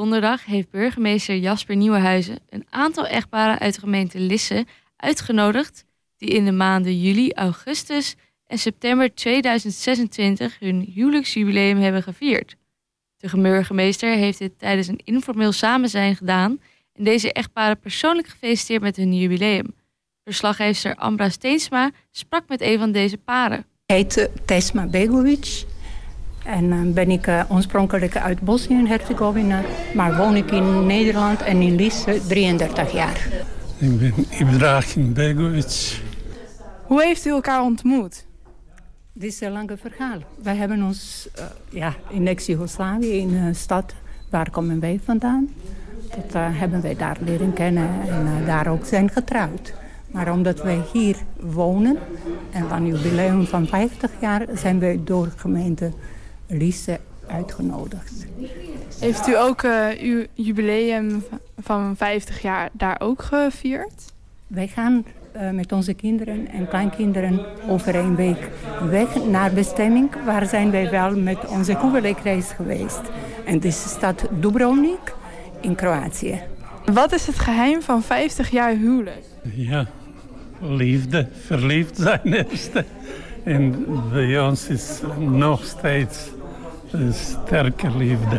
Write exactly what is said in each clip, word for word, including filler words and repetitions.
donderdag heeft burgemeester Jasper Nieuwenhuizen een aantal echtparen uit de gemeente Lisse uitgenodigd die in de maanden juli, augustus en september tweeduizend zesentwintig hun huwelijksjubileum hebben gevierd. De burgemeester heeft dit tijdens een informeel samenzijn gedaan en deze echtparen persoonlijk gefeliciteerd met hun jubileum. Verslaggever Ambra Steensma sprak met een van deze paren. Ik heet Tesma Begovic en uh, ben ik uh, oorspronkelijk uit Bosnië en Herzegovina, maar woon ik in Nederland en in Lisse drieëndertig jaar. Ik ben Ibrahim Begovic. Hoe heeft u elkaar ontmoet? Dit is een lange verhaal. Wij hebben ons uh, ja, in ex-Jugoslavië, in een stad, waar komen wij vandaan? Dat uh, hebben wij daar leren kennen en uh, daar ook zijn getrouwd. Maar omdat wij hier wonen en van jubileum van vijftig jaar zijn wij door gemeente Lisse uitgenodigd. Heeft u ook uh, uw jubileum van vijftig jaar daar ook gevierd? Wij gaan uh, met onze kinderen en kleinkinderen over een week weg naar bestemming. Waar zijn wij wel met onze huwelijksreis geweest. En dit is de stad Dubrovnik in Kroatië. Wat is het geheim van vijftig jaar huwelijk? Ja, liefde, verliefd zijn eerste. En bij ons is nog steeds een sterke liefde.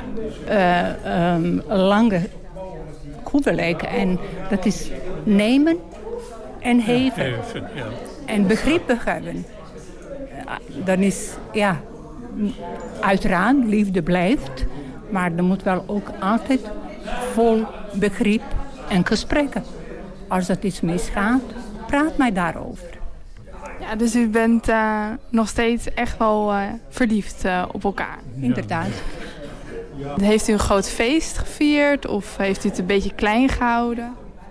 Uh, um, een lange huwelijk en dat is nemen en geven. Ja, geven, ja. En begrippen hebben. Dan is, ja, uiteraard, liefde blijft. Maar er moet wel ook altijd vol begrip en gesprekken. Als er iets misgaat, praat mij daarover. Ja, dus u bent uh, nog steeds echt wel uh, verliefd uh, op elkaar? Inderdaad. Heeft u een groot feest gevierd of heeft u het een beetje klein gehouden?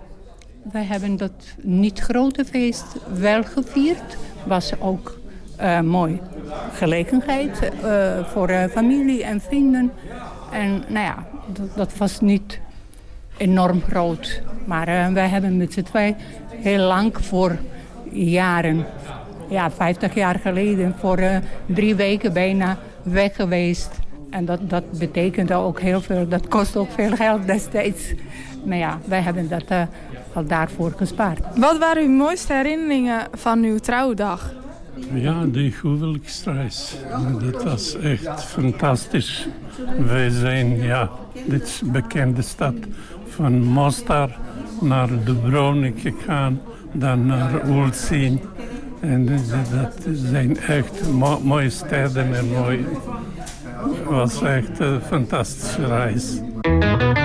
Wij hebben dat niet grote feest wel gevierd. Was ook uh, mooi gelegenheid uh, voor uh, familie en vrienden. En nou ja, dat, dat was niet enorm groot. Maar uh, wij hebben met z'n twee heel lang voor jaren, ja, vijftig jaar geleden, voor uh, drie weken bijna weg geweest. En dat, dat betekende ook heel veel, dat kost ook veel geld destijds. Maar ja, wij hebben dat uh, al daarvoor gespaard. Wat waren uw mooiste herinneringen van uw trouwdag? Ja, die huwelijksreis. Dat was echt fantastisch. Wij zijn, ja, dit is een bekende stad. Van Mostar naar Dubrovnik gegaan, dan naar Ulcinj. En dat zijn echt mo- mooie steden en mooi. Het was echt een fantastische reis.